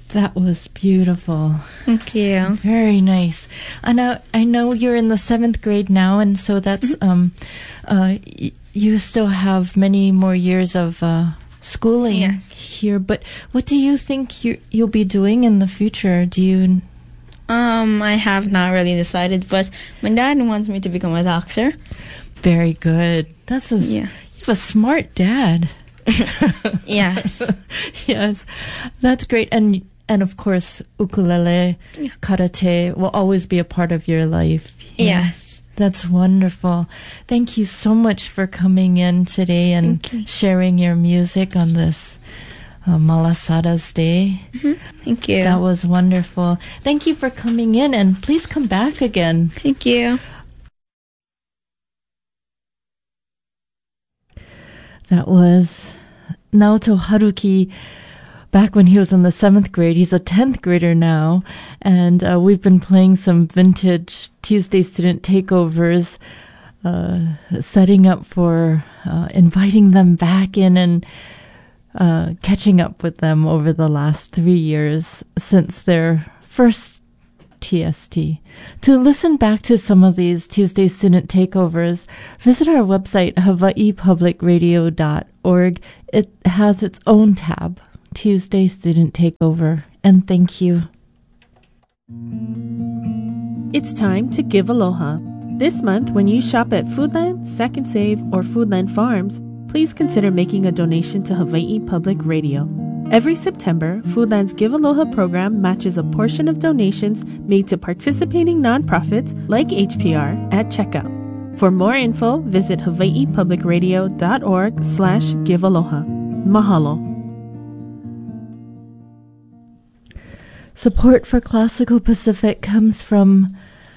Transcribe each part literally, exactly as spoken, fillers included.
That was beautiful. Thank you. Very nice. I know. I know you're in the seventh grade now, and so that's mm-hmm. um, uh, y- you still have many more years of uh, schooling yes. here. But what do you think you you'll be doing in the future? Do you? Um, I have not really decided, but my dad wants me to become a doctor. Very good. That's a yeah. You have a smart dad. Yes. Yes. That's great. And and of course, ukulele, yeah. karate will always be a part of your life. Yeah. Yes. That's wonderful. Thank you so much for coming in today and you. sharing your music on this uh, Malasadas Day. Mm-hmm. Thank you. That was wonderful. Thank you for coming in, and please come back again. Thank you. That was Naoto Haruki back when he was in the seventh grade. He's a tenth grader now, and uh, we've been playing some vintage Tuesday student takeovers, uh, setting up for uh, inviting them back in and uh, catching up with them over the last three years since their first T S T. To listen back to some of these Tuesday student takeovers, visit our website, hawaii public radio dot org. It has its own tab, Tuesday Student Takeover. And thank you. It's time to give aloha. This month, when you shop at Foodland, Second Save, or Foodland Farms, please consider making a donation to Hawaii Public Radio. Every September, Foodland's Give Aloha program matches a portion of donations made to participating nonprofits like H P R at checkout. For more info, visit hawaii public radio dot org slash give aloha. Mahalo. Support for Classical Pacific comes from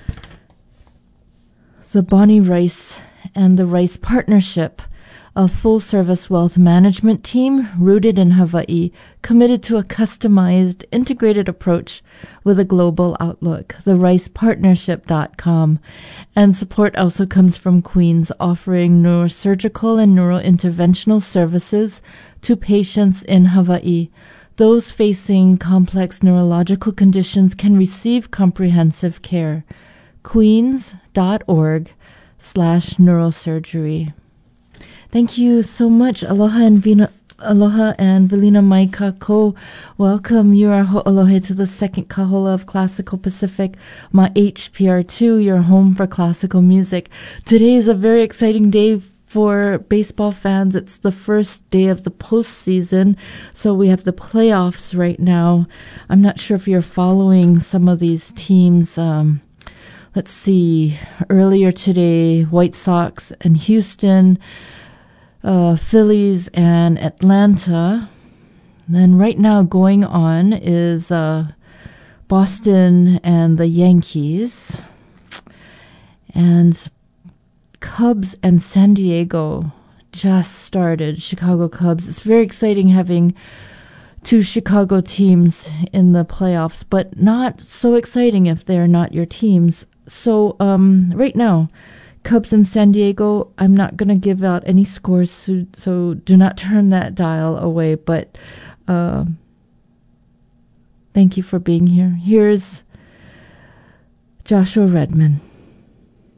the Bonnie Rice and the Rice Partnership, a full-service wealth management team rooted in Hawaii, committed to a customized, integrated approach with a global outlook, the rice partnership dot com. And support also comes from Queens, offering neurosurgical and neurointerventional services to patients in Hawaii. Those facing complex neurological conditions can receive comprehensive care. Queens.org slash neurosurgery. Thank you so much. Aloha and Vina, Aloha and Velina Maika Ko. Welcome. You are ho'olohe to the second kahola of Classical Pacific, Ma H P R two, your home for classical music. Today is a very exciting day for baseball fans. It's the first day of the postseason, so we have the playoffs right now. I'm not sure if you're following some of these teams. Um, let's see. Earlier today, White Sox and Houston, Uh, Phillies and Atlanta. Then right now going on is uh, Boston and the Yankees. And Cubs and San Diego just started, Chicago Cubs. It's very exciting having two Chicago teams in the playoffs, but not so exciting if they're not your teams. So um, right now, Cubs in San Diego, I'm not going to give out any scores, so, so do not turn that dial away. But uh, thank you for being here. Here's Joshua Redman.